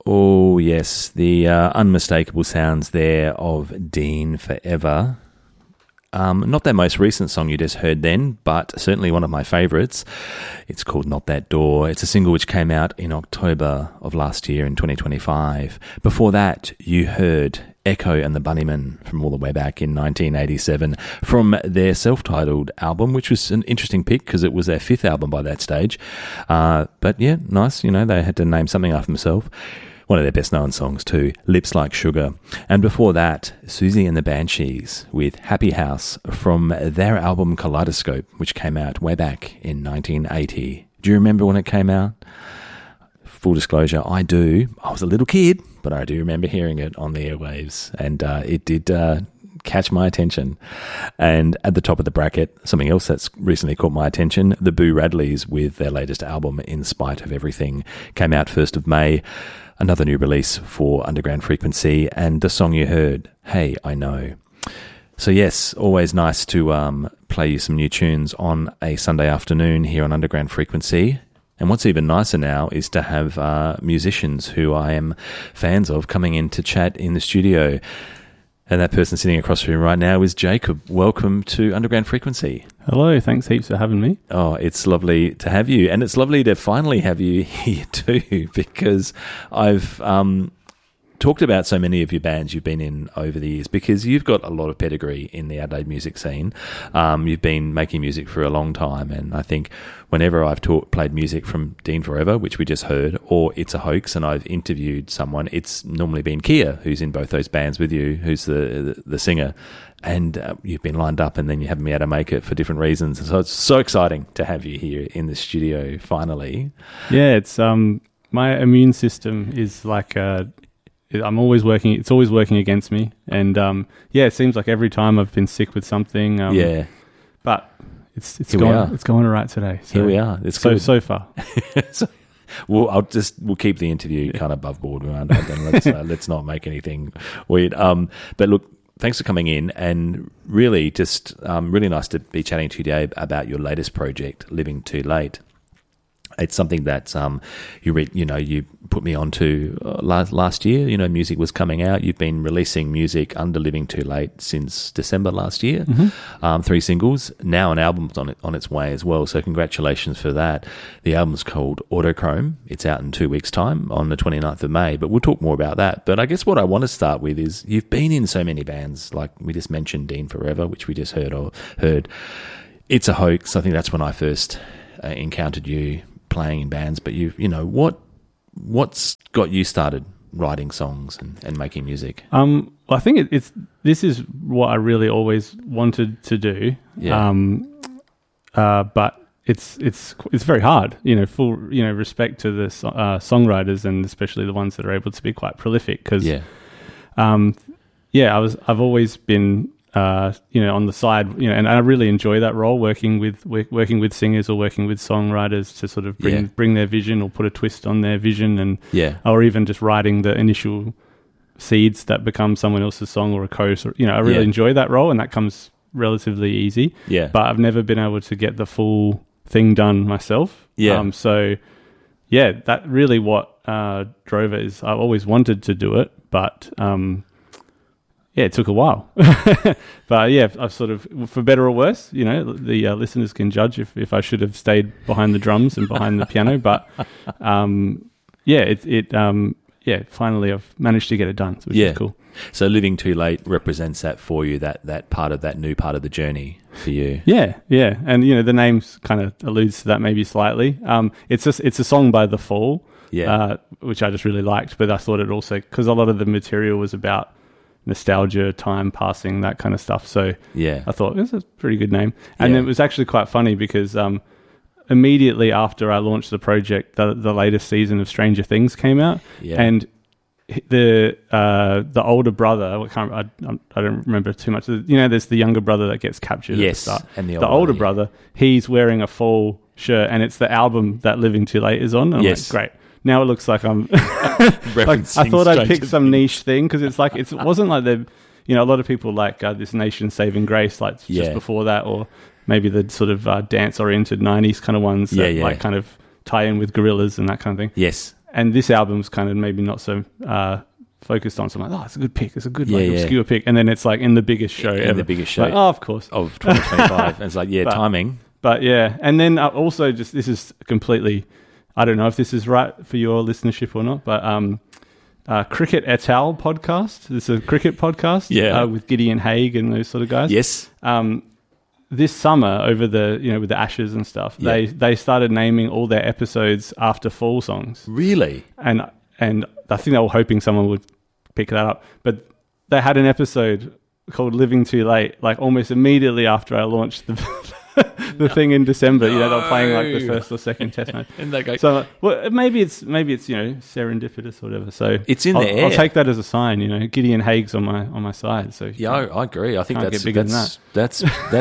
Oh, yes, the unmistakable sounds there of Dean Forever. Not their most recent song you just heard then, but certainly one of my favourites. It's called Not That Door. It's a single which came out in October of last year in 2025. Before that, you heard Echo and the Bunnymen from all the way back in 1987 from their self-titled album, which was an interesting pick because it was their fifth album by that stage. But yeah, nice. You know, they had to name something after themselves. One of their best-known songs too, Lips Like Sugar. And before that, Susie and the Banshees with Happy House from their album Kaleidoscope, which came out way back in 1980. Do you remember when it came out? Full disclosure, I do. I was a little kid, but I do remember hearing it on the airwaves, and it did catch my attention. And at the top of the bracket, something else that's recently caught my attention, the Boo Radleys with their latest album, In Spite of Everything, came out 1st of May. Another new release for Underground Frequency, and the song you heard, Hey, I Know. So yes, always nice to play you some new tunes on a Sunday afternoon here on Underground Frequency. And what's even nicer now is to have musicians who I am fans of coming in to chat in the studio. And that person sitting across from me right now is Jacob. Welcome to Underground Frequency. Hello, thanks heaps for having me. Oh, it's lovely to have you. And it's lovely to finally have you here too, because I've talked about so many of your bands you've been in over the years, because you've got a lot of pedigree in the Adelaide music scene. You've been making music for a long time, and I think whenever I've played music from Dean Forever, which we just heard, or It's a Hoax, and I've interviewed someone, it's normally been Kia, who's in both those bands with you, who's the singer, and you've been lined up and then you haven't been able to make it for different reasons. So it's so exciting to have you here in the studio finally. Yeah, it's my immune system is like I'm always working. It's always working against me, and it seems like every time I've been sick with something. But it's going all right today. So, here we are. It's so far. We'll keep the interview kind of above board. Let's not make anything weird. But look, thanks for coming in, and really just really nice to be chatting to you today about your latest project, Living Too Late. It's something that you put me onto last year. You know, music was coming out. You've been releasing music under Living Too Late since December last year. Mm-hmm. 3 singles. Now an album's on its way as well. So congratulations for that. The album's called Autochrome. It's out in 2 weeks' time on the 29th of May. But we'll talk more about that. But I guess what I want to start with is you've been in so many bands, like we just mentioned Dean Forever, which we just heard. It's a Hoax. I think that's when I first encountered you playing in bands, but what's got you started writing songs and making music? Well, I think this is what I really always wanted to do. Yeah. But it's very hard. You know, full respect to the songwriters, and especially the ones that are able to be quite prolific. Because I've always been on the side, and I really enjoy that role, working with singers or working with songwriters to sort of bring their vision or put a twist on their vision, or even just writing the initial seeds that become someone else's song or a chorus. I really enjoy that role, and that comes relatively easy. Yeah. But I've never been able to get the full thing done myself. Yeah. That really what drove it is I've always wanted to do it, but it took a while. But I've sort of, for better or worse, the listeners can judge if I should have stayed behind the drums and behind the piano. But finally I've managed to get it done, which is cool. So Living Too Late represents that for you, that part of that new part of the journey for you. Yeah. And the name kind of alludes to that maybe slightly. It's a song by The Fall, which I just really liked, but I thought it also, because a lot of the material was about nostalgia, time passing, that kind of stuff. So I thought it's a pretty good name. And it was actually quite funny because immediately after I launched the project, the latest season of Stranger Things came out, and the older brother, I don't remember too much. There's the younger brother that gets captured at the start. And the older brother, he's wearing a Fall shirt, and it's the album that Living Too Late is on. And I'm like, great. Now it looks like I'm like, I thought I'd pick some niche thing, because it's like it wasn't like a lot of people like this Nation Saving Grace, like just before that, or maybe the sort of dance oriented 90s kind of ones that like kind of tie in with Gorillaz and that kind of thing. Yes. and this album's kind of maybe not so focused on. So I'm like, it's a good pick. It's a good obscure pick. And then it's like in the biggest show ever. In the biggest show. Like, of course. Of 2025. And it's like, timing. But yeah. And then also just, this is completely, I don't know if this is right for your listenership or not, but Cricket et al. Podcast. This is a cricket podcast with Gideon Haigh and those sort of guys. Yes. This summer over the, with the Ashes and stuff, they started naming all their episodes after fall songs. Really? And I think they were hoping someone would pick that up. But they had an episode called Living Too Late, like almost immediately after I launched the thing in December. They were playing like the first or second test match. And they go, so maybe it's serendipitous or whatever. So it's in the air. I'll take that as a sign. Gideon Haigh's on my side. So I agree. I think that's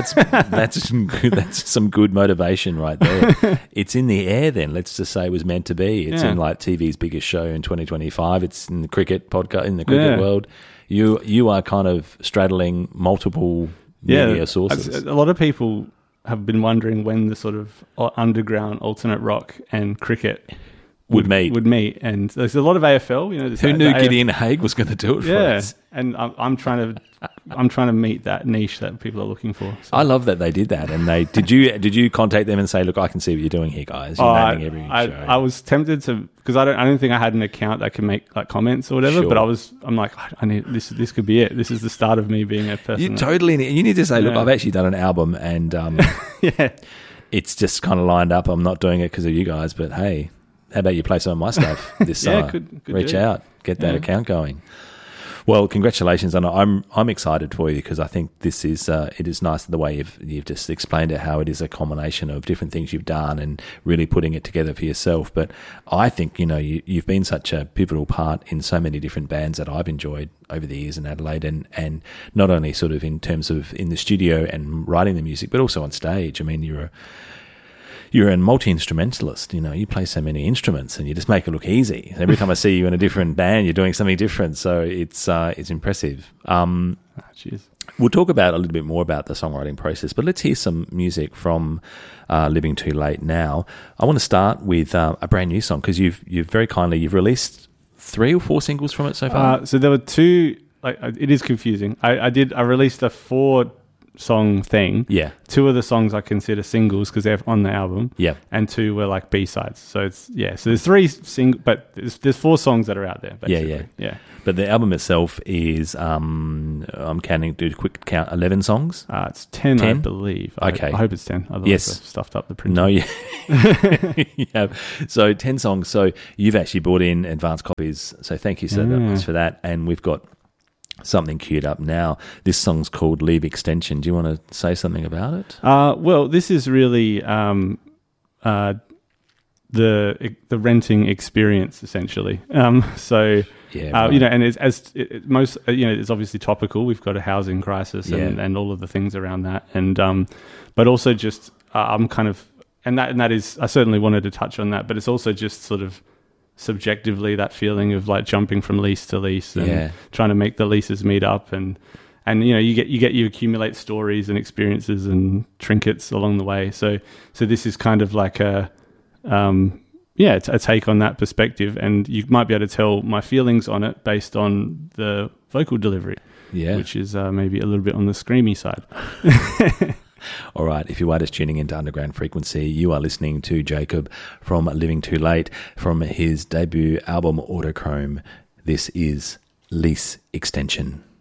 some good motivation right there. It's in the air. Then let's just say it was meant to be. It's in like TV's biggest show in 2025. It's in the cricket podcast in the cricket world. You are kind of straddling multiple media sources. A lot of people have been wondering when the sort of underground alternate rock and cricket would meet, and there's a lot of AFL. Who knew Gideon Haigh was going to do it for us? And I'm trying to meet that niche that people are looking for. So. I love that they did that. And they did you contact them and say, look, I can see what you're doing here, guys. You're naming every show. I was tempted to, because I don't think I had an account that could make like comments or whatever. Sure. But I'm like, I need this. This could be it. This is the start of me being a person. You totally need. You need to say, look, I've actually done an album, and it's just kind of lined up. I'm not doing it because of you guys, but hey, how about you play some of my stuff this summer? Could reach out, get that account going. Well, congratulations, and I'm excited for you because I think this is it is nice the way you've just explained it, how it is a combination of different things you've done and really putting it together for yourself. But I think you've been such a pivotal part in so many different bands that I've enjoyed over the years in Adelaide, and not only sort of in terms of in the studio and writing the music, but also on stage. I mean, you're a multi-instrumentalist, you play so many instruments and you just make it look easy. Every time I see you in a different band, you're doing something different. So it's impressive. Cheers. We'll talk a little bit more about the songwriting process, but let's hear some music from Living Too Late now. I want to start with a brand new song because you've very kindly, you've released 3 or 4 singles from it so far? So there were 2, it is confusing. I released a 4-song thing. Yeah. 2 of the songs I consider singles because they're on the album. Yeah. And 2 were like B-sides. So it's so there's 3 but there's 4 songs that are out there basically. Yeah. But the album itself is I'm counting, do a quick count, 11 songs. It's 10, I believe. Okay. I hope it's 10. Otherwise yes. I've stuffed up the print. No, you have. So 10 songs. So you've actually brought in advanced copies. So thank you so much for that. And we've got something queued up now. This song's called Leave Extension. Do you want to say something about it? Well, this is really the renting experience essentially. And it's obviously topical. We've got a housing crisis and all of the things around that, and but also just I'm kind of and that is I certainly wanted to touch on that, but it's also just sort of subjectively that feeling of like jumping from lease to lease and trying to make the leases meet up and you accumulate stories and experiences and trinkets along the way. So this is kind of like a take on that perspective, and you might be able to tell my feelings on it based on the vocal delivery, which is maybe a little bit on the screamy side. All right, if you are just tuning into Underground Frequency, you are listening to Jacob from Living Too Late from his debut album Autochrome. This is Lease Extension.